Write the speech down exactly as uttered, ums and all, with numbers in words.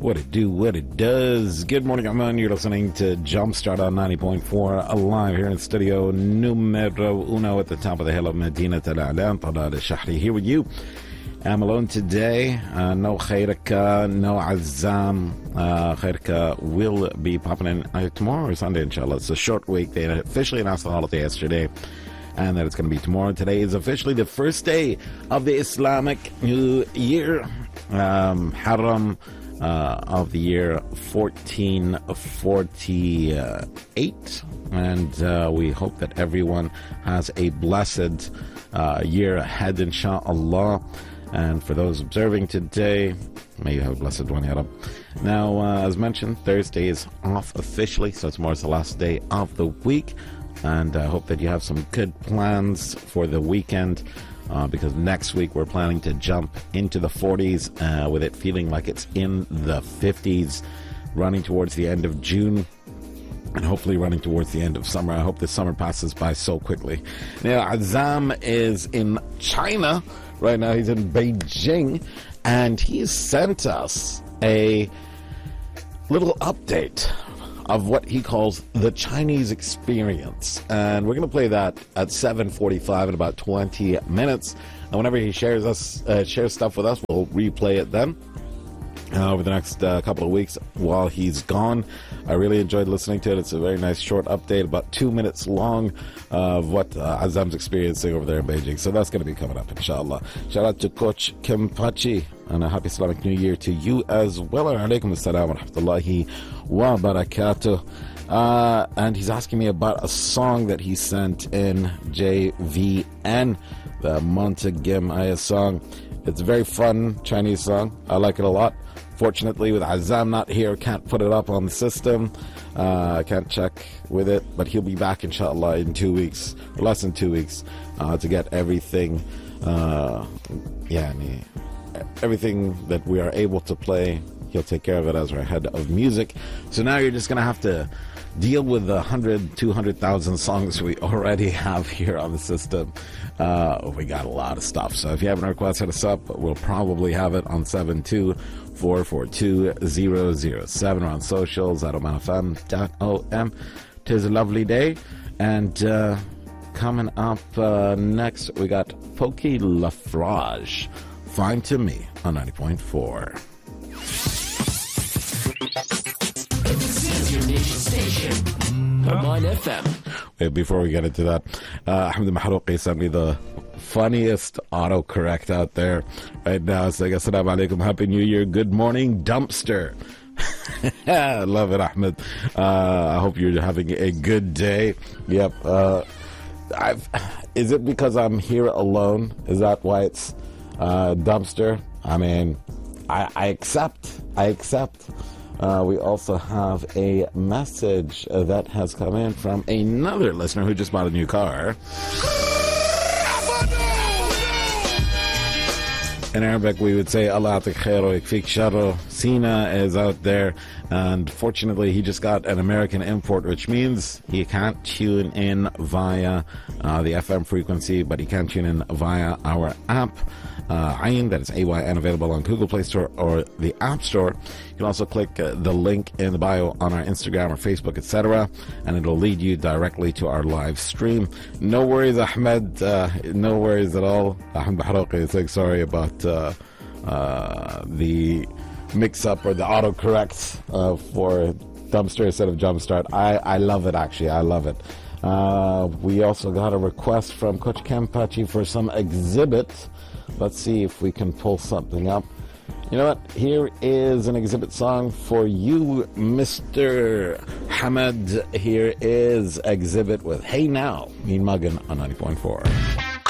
What it do, what it does. Good morning, Oman. You're listening to Jumpstart on ninety point four, live here in studio numero uno at the top of the hill of Medina Al-A'lan, Talal Al-Shahri, here with you. I'm alone today. Uh, no Khairka, no Azam. Uh, Khairka will be popping in uh, tomorrow or Sunday, inshallah. It's a short week. They officially announced the holiday yesterday, and that it's going to be tomorrow. Today is officially the first day of the Islamic New Year. Um, Haram uh, of the year fourteen forty-eight. And uh, we hope that everyone has a blessed uh, year ahead, inshallah. And for those observing today, may you have a blessed one, Ya Rab. Now, uh, as mentioned, Thursday is off officially, so tomorrow's the last day of the week. And I hope that you have some good plans for the weekend, uh, because next week we're planning to jump into the forties, uh, with it feeling like it's in the fifties, running towards the end of June. And hopefully running towards the end of summer. I hope this summer passes by so quickly. Now, Azam is in China right now. He's in Beijing, and he sent us a little update of what he calls the Chinese experience. And we're going to play that at seven forty-five in about twenty minutes. And whenever he shares us, uh, shares stuff with us, we'll replay it then. Uh, over the next uh, couple of weeks while he's gone. I really enjoyed listening to it. It's a very nice short update, about two minutes long, uh, of what uh, Azam's experiencing over there in Beijing. So that's going to be coming up, inshallah. Shout out to Coach Kempachi, and a happy Islamic New Year to you as well. Alaikum assalam wa rahmatullahi wa barakatuh. Uh, and he's asking me about a song that he sent in J V N, the Montagim Aya song. It's a very fun Chinese song. I like it a lot. Fortunately, with Azam not here, can't put it up on the system. I uh, can't check with it, but he'll be back, inshallah, in two weeks, or less than two weeks, uh, to get everything, uh, yeah, everything that we are able to play. He'll take care of it as our head of music. So now you're just going to have to deal with the one hundred, two hundred thousand songs we already have here on the system. Uh, we got a lot of stuff. So if you have a request, hit us up. We'll probably have it on seven two four four two zero zero seven or on socials at oman f m dot o m. Tis a lovely day. And uh, coming up uh, next, we got Pokey Lafrage. Fine to Me on ninety point four. This is your nation station, Oman F M. Wait, before we get into that, uh, Ahmed Maharouqi sent me the funniest autocorrect out there right now. Saying, Assalamu alaikum, Happy New Year, good morning, dumpster. I love it, Ahmed. Uh, I hope you're having a good day. Yep. Uh, I've, is it because I'm here alone? Is that why it's uh, dumpster? I mean, I, I accept. I accept. Uh, we also have a message uh, that has come in from another listener who just bought a new car. In Arabic, we would say, Allah atik khairo yakfik sharro. Sina is out there, and fortunately, he just got an American import, which means he can't tune in via uh, the F M frequency, but he can tune in via our app. Uh, Ayn, that is A Y N, available on Google Play Store or the App Store. You can also click uh, the link in the bio on our Instagram or Facebook, et cetera, and it'll lead you directly to our live stream. No worries, Ahmed. Uh, no worries at all. Ahmed Maharouqi is saying sorry about uh, uh, the mix-up or the autocorrect uh, for dumpster instead of jumpstart. I, I love it, actually. I love it. Uh, we also got a request from Coach Kempachi for some exhibit. Let's see if we can pull something up. You know what? Here is an exhibit song for you, Mister Hamad. Here is Exhibit with Hey Now, Mean Muggin on ninety point four.